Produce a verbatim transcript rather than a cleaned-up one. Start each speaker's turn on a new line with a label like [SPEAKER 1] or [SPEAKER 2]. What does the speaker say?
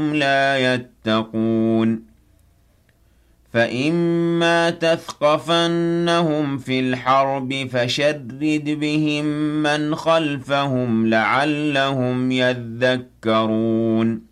[SPEAKER 1] لا يتقون فإما تثقفنهم في الحرب فشرد بهم من خلفهم لعلهم يذكرون